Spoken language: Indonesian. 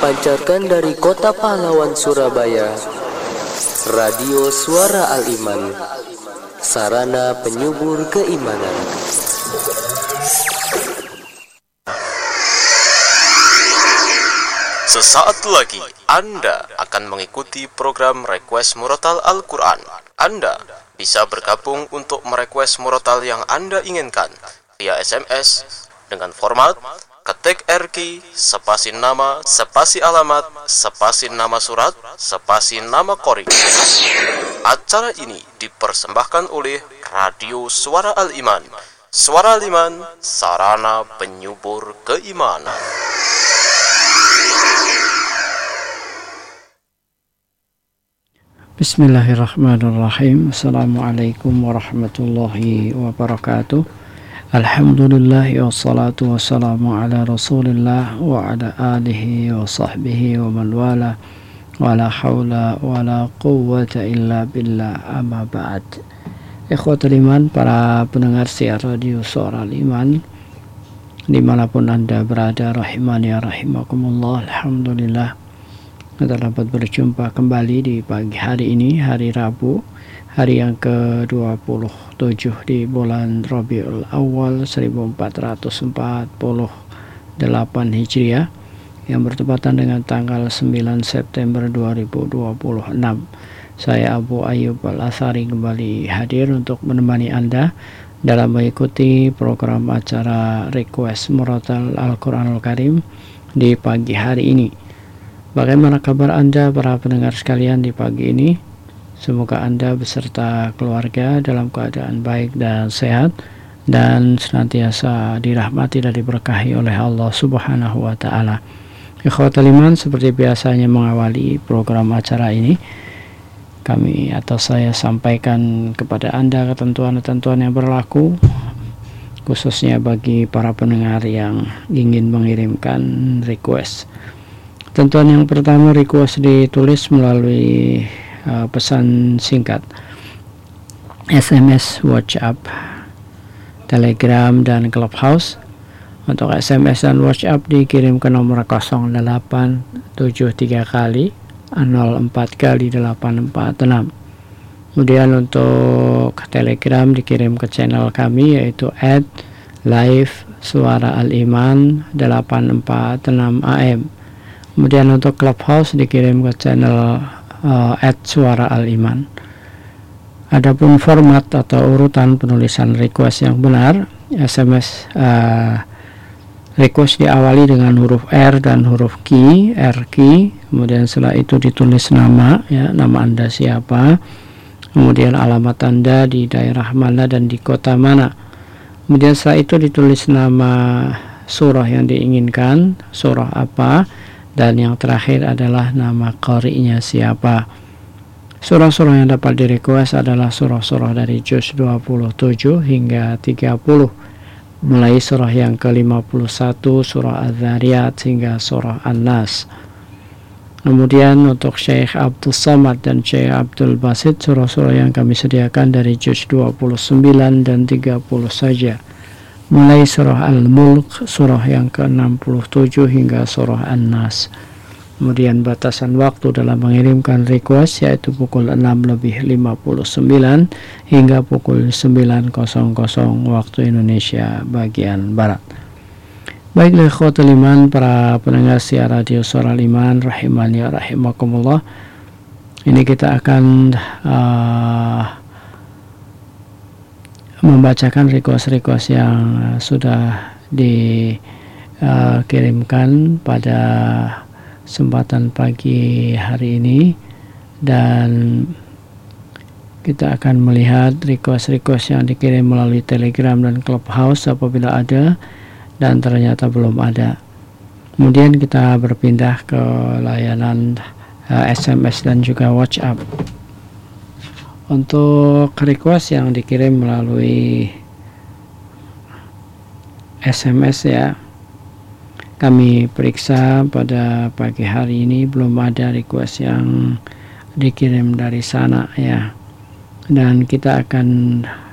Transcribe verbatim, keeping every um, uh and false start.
Dipancarkan dari Kota Pahlawan, Surabaya, Radio Suara Al-Iman, sarana penyubur keimanan. Sesaat lagi Anda akan mengikuti program Request Murotal Al-Quran. Anda bisa bergabung untuk merequest murotal yang Anda inginkan via S M S dengan format ketik R Q, spasi nama, spasi alamat, spasi nama surat, spasi nama qori. Acara ini dipersembahkan oleh Radio Suara Al-Iman. Suara Al-Iman, sarana penyubur keimanan. Bismillahirrahmanirrahim. Assalamualaikum warahmatullahi wabarakatuh. Alhamdulillah wassalatu wassalamu ala rasulillah wa ala alihi wa sahbihi wa man wala wa la hawla wa la quwwata illa billah, amma ba'd. Ikhwatul iman, para pendengar siar Radio Suara Al-Iman dimanapun Anda berada, rahimani ya rahimakumullah. Alhamdulillah kita dapat berjumpa kembali di pagi hari ini, hari Rabu, hari yang ke dua puluh tujuh di bulan Rabiul Awal seribu empat ratus empat puluh delapan Hijriah, yang bertepatan dengan tanggal sembilan September dua ribu dua puluh enam. Saya Abu Ayyub Al-Athari kembali hadir untuk menemani Anda dalam mengikuti program acara Request Murotal Al-Quranul Karim di pagi hari ini. Bagaimana kabar Anda para pendengar sekalian di pagi ini? Semoga Anda beserta keluarga dalam keadaan baik dan sehat dan senantiasa dirahmati dan diberkahi oleh Allah Subhanahu wa taala. Ikhwatul iman, seperti biasanya mengawali program acara ini, kami atau saya sampaikan kepada Anda ketentuan-ketentuan yang berlaku khususnya bagi para pendengar yang ingin mengirimkan request. Tentuan yang pertama, request ditulis melalui uh, pesan singkat, S M S, WhatsApp, Telegram, dan Clubhouse. Untuk S M S dan WhatsApp dikirim ke nomor nol delapan tujuh tiga kali nol empat kali delapan empat enam. Kemudian untuk Telegram dikirim ke channel kami, yaitu at live suara al-iman delapan empat enam A M. Kemudian untuk Clubhouse dikirim ke channel uh, at suara al-iman. Adapun format atau urutan penulisan request yang benar, S M S uh, request diawali dengan huruf R dan huruf Q, R Q. Kemudian setelah itu ditulis nama, ya, nama Anda siapa, kemudian alamat Anda di daerah mana dan di kota mana. Kemudian setelah itu ditulis nama surah yang diinginkan, surah apa, dan yang terakhir adalah nama qari'nya siapa. Surah-surah yang dapat direquest adalah surah-surah dari juz dua puluh tujuh hingga tiga puluh, mulai surah yang ke lima puluh satu, surah Az-Zariyat, hingga surah An-Nas. Kemudian untuk Syekh Abdul Somad dan Syekh Abdul Basit, surah-surah yang kami sediakan dari juz dua puluh sembilan dan tiga puluh saja, mulai surah Al-Mulk, surah yang ke enam puluh tujuh, hingga surah An-Nas. Kemudian batasan waktu dalam mengirimkan request yaitu pukul enam lebih lima puluh sembilan hingga pukul sembilan waktu Indonesia bagian Barat. Baiklah ikhwatul iman, para pendengar siar Radio Suara Al-Iman, rahimani rahimakumullah. Ini kita akan uh, membacakan request-request yang sudah dikirimkan pada kesempatan pagi hari ini, dan kita akan melihat request-request yang dikirim melalui Telegram dan Clubhouse apabila ada dan ternyata belum ada. Kemudian kita berpindah ke layanan uh, S M S dan juga WhatsApp. Untuk request yang dikirim melalui S M S, ya, kami periksa pada pagi hari ini belum ada request yang dikirim dari sana, ya. Dan kita akan